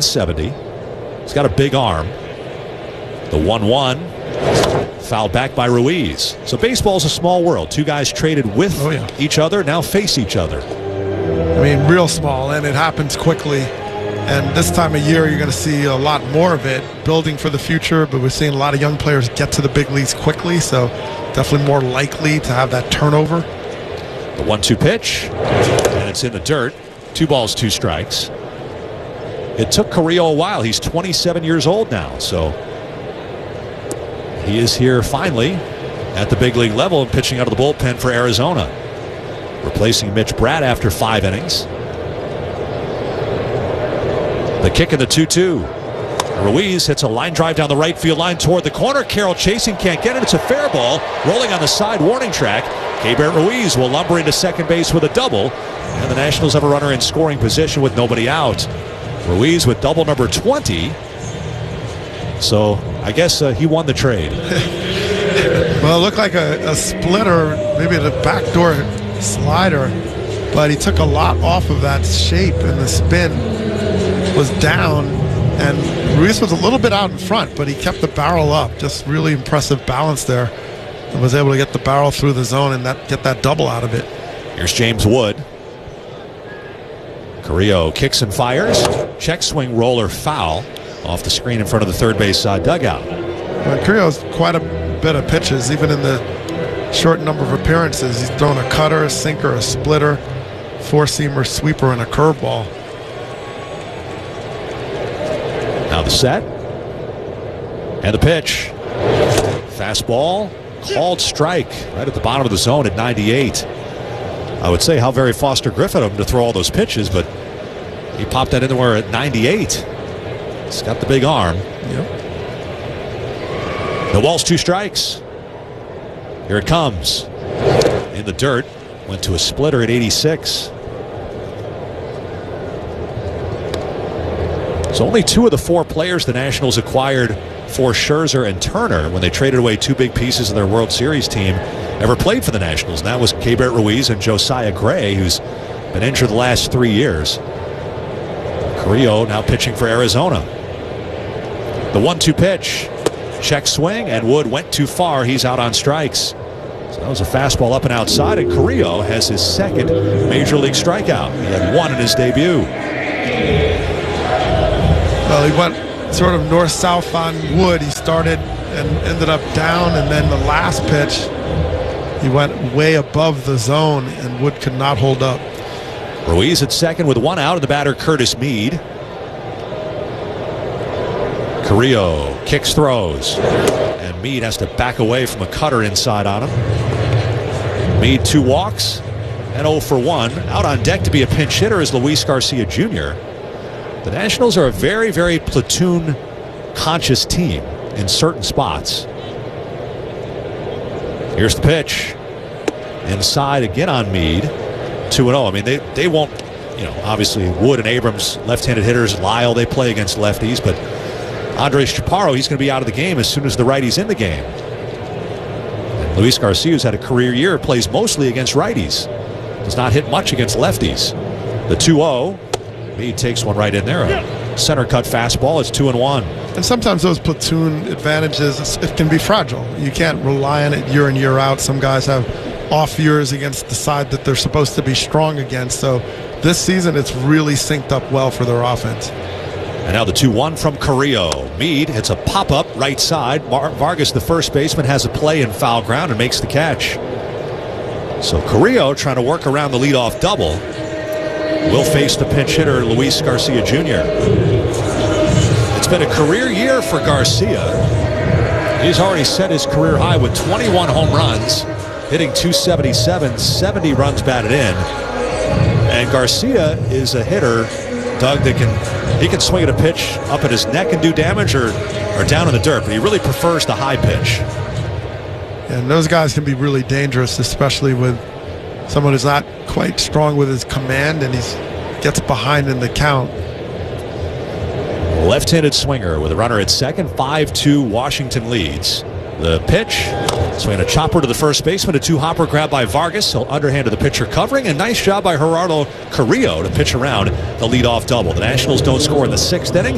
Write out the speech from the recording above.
170. He's got a big arm. The 1-1. Fouled back by Ruiz. So baseball's a small world. Two guys traded with each other, now face each other. I mean, real small, and it happens quickly. And this time of year, you're going to see a lot more of it, building for the future. But we're seeing a lot of young players get to the big leagues quickly, so definitely more likely to have that turnover. The 1-2 pitch, and it's in the dirt. 2 balls, 2 strikes. It took Carrillo a while. He's 27 years old now, so he is here finally at the big league level and pitching out of the bullpen for Arizona, replacing Mitch Bratt after 5 innings. The kick in the 2-2. Ruiz hits a line drive down the right field line toward the corner. Carroll chasing, can't get it. It's a fair ball. Rolling on the side warning track. Keibert Ruiz will lumber into second base with a double. And the Nationals have a runner in scoring position with nobody out. Ruiz with double number 20. So I guess he won the trade. Well, it looked like a splitter, maybe the backdoor slider, but he took a lot off of that shape, and the spin was down, and Ruiz was a little bit out in front, but he kept the barrel up. Just really impressive balance there, and was able to get the barrel through the zone and get that double out of it. Here's James Wood. Carrillo kicks and fires. Check swing roller foul off the screen in front of the third base side dugout. Well, Carrillo's quite a bit of pitches, even in the short number of appearances. He's thrown a cutter, a sinker, a splitter, four-seamer, sweeper, and a curveball. Now the set. And the pitch. Fastball. Called strike right at the bottom of the zone at 98. I would say how very Foster Griffin of him to throw all those pitches, but he popped that in there at 98. He's got the big arm. Yep. The ball's 2 strikes. Here it comes. In the dirt. Went to a splitter at 86. So only 2 of the 4 players the Nationals acquired for Scherzer and Turner when they traded away 2 big pieces of their World Series team ever played for the Nationals. And that was Keibert Ruiz and Josiah Gray, who's been injured the last 3 years. Carrillo now pitching for Arizona. The 1-2 pitch. Check swing, and Wood went too far. He's out on strikes. So that was a fastball up and outside, and Carrillo has his second major league strikeout. He had 1 in his debut. Well, he went sort of north-south on Wood. He started and ended up down, and then the last pitch, he went way above the zone, and Wood could not hold up. Ruiz at second with 1 out, and the batter Curtis Mead. Carrillo kicks, throws, and Mead has to back away from a cutter inside on him. Mead 2 walks and 0 for 1. Out on deck to be a pinch hitter is Luis Garcia Jr. The Nationals are a very, very platoon-conscious team in certain spots. Here's the pitch. Inside again on Mead. 2-0. I mean, they won't, obviously Wood and Abrams, left-handed hitters. Lyle, they play against lefties, but Andres Chaparro, he's going to be out of the game as soon as the righty's in the game. And Luis Garcia's had a career year, plays mostly against righties. Does not hit much against lefties. The 2-0. Mead takes one right in there. A center cut fastball. It's 2-1. And sometimes those platoon advantages, it can be fragile. You can't rely on it year in, year out. Some guys have off years against the side that they're supposed to be strong against. So this season, it's really synced up well for their offense. And now the 2-1 from Carrillo. Mead hits a pop-up right side. Vargas, the first baseman, has a play in foul ground and makes the catch. So Carrillo trying to work around the leadoff double. Will face the pinch hitter, Luis Garcia Jr. It's been a career year for Garcia. He's already set his career high with 21 home runs, hitting .277, 70 runs batted in. And Garcia is a hitter, Doug, that he can swing at a pitch up at his neck and do damage or down in the dirt, but he really prefers the high pitch. And those guys can be really dangerous, especially with someone who's not quite strong with his command and he gets behind in the count. Left-handed swinger with a runner at second. 5-2 Washington leads. The pitch, swinging a chopper to the first baseman, a 2-hopper grab by Vargas. He'll underhand to the pitcher covering, and nice job by Gerardo Carrillo to pitch around the leadoff double. The Nationals don't score in the 6th inning.